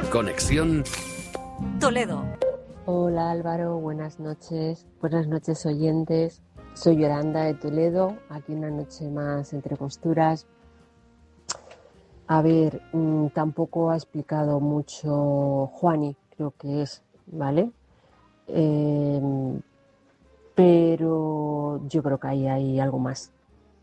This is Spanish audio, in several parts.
Conexión Toledo. Hola Álvaro, buenas noches oyentes. Soy Yolanda de Toledo, aquí una noche más entre costuras. A ver, tampoco ha explicado mucho Juani, creo que es, ¿vale? Pero yo creo que ahí hay algo más.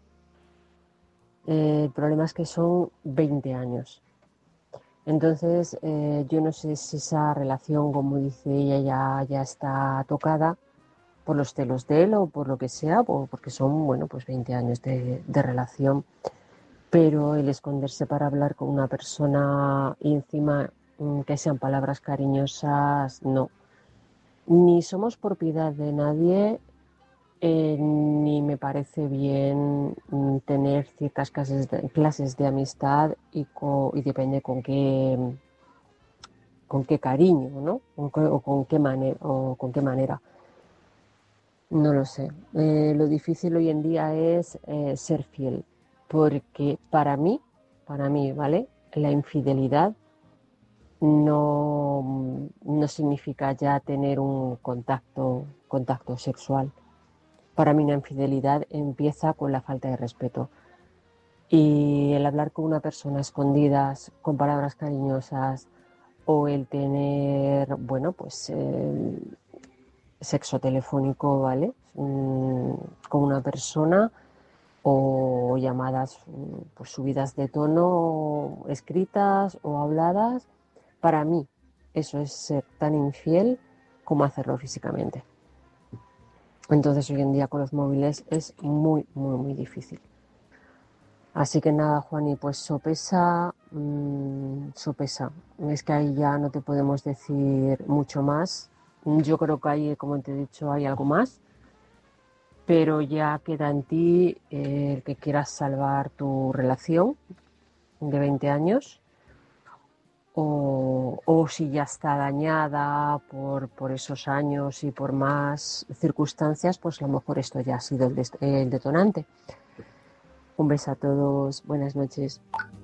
El problema es que son 20 años. Entonces, yo no sé si esa relación, como dice ella, ya está tocada por los celos de él o por lo que sea, porque son, bueno, pues 20 años de relación. Pero el esconderse para hablar con una persona y encima que sean palabras cariñosas, no. Ni somos propiedad de nadie, ni me parece bien tener ciertas clases de amistad y depende con qué cariño, ¿no? O con qué manera. No lo sé. Lo difícil hoy en día es ser fiel, porque para mí, ¿vale? La infidelidad no significa ya tener un contacto sexual. Para mí la infidelidad empieza con la falta de respeto. Y el hablar con una persona a escondidas, con palabras cariñosas, o el tener, bueno, pues sexo telefónico, ¿vale? Con una persona, o llamadas pues subidas de tono, escritas o habladas. Para mí eso es ser tan infiel como hacerlo físicamente. Entonces hoy en día con los móviles es muy, muy, muy difícil. Así que nada, Juani, pues sopesa. Es que ahí ya no te podemos decir mucho más. Yo creo que ahí, como te he dicho, hay algo más. Pero ya queda en ti el que quieras salvar tu relación de 20 años. O si ya está dañada por esos años y por más circunstancias, pues a lo mejor esto ya ha sido el detonante. Un beso a todos, buenas noches.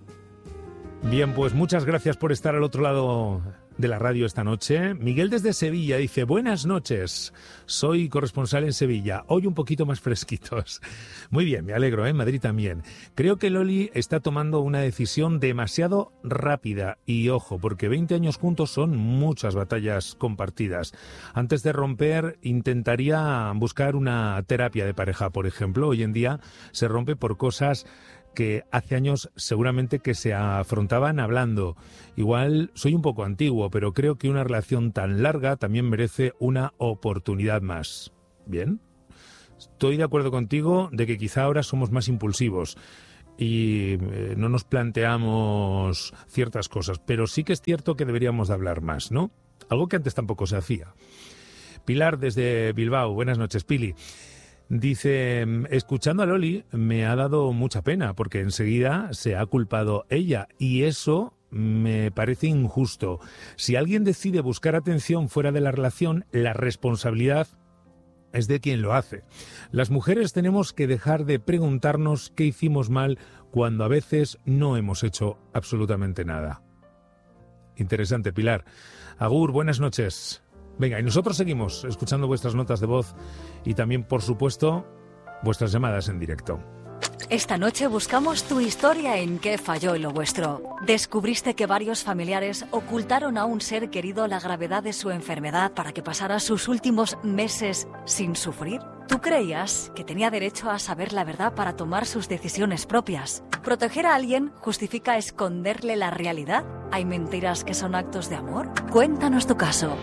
Bien, pues muchas gracias por estar al otro lado de la radio esta noche. Miguel desde Sevilla dice: buenas noches, soy corresponsal en Sevilla, hoy un poquito más fresquitos. Muy bien, me alegro, Madrid también. Creo que Loli está tomando una decisión demasiado rápida y ojo, porque 20 años juntos son muchas batallas compartidas. Antes de romper, intentaría buscar una terapia de pareja, por ejemplo. Hoy en día se rompe por cosas que hace años seguramente que se afrontaban hablando. Igual soy un poco antiguo, pero creo que una relación tan larga también merece una oportunidad más. ¿Bien? Estoy de acuerdo contigo de que quizá ahora somos más impulsivos y no nos planteamos ciertas cosas, pero sí que es cierto que deberíamos de hablar más, ¿no? Algo que antes tampoco se hacía. Pilar desde Bilbao, buenas noches, Pili. Dice: escuchando a Loli me ha dado mucha pena porque enseguida se ha culpado ella y eso me parece injusto. Si alguien decide buscar atención fuera de la relación, la responsabilidad es de quien lo hace. Las mujeres tenemos que dejar de preguntarnos qué hicimos mal cuando a veces no hemos hecho absolutamente nada. Interesante, Pilar. Agur, buenas noches. Venga, y nosotros seguimos escuchando vuestras notas de voz y también, por supuesto, vuestras llamadas en directo. Esta noche buscamos tu historia en ¿Qué falló en lo vuestro? ¿Descubriste que varios familiares ocultaron a un ser querido la gravedad de su enfermedad para que pasara sus últimos meses sin sufrir? ¿Tú creías que tenía derecho a saber la verdad para tomar sus decisiones propias? ¿Proteger a alguien justifica esconderle la realidad? ¿Hay mentiras que son actos de amor? Cuéntanos tu caso.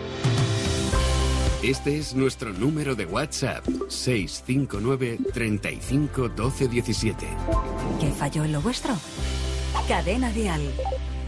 Este es nuestro número de WhatsApp, 659 35 12 17. ¿Qué falló en lo vuestro? Cadena Dial.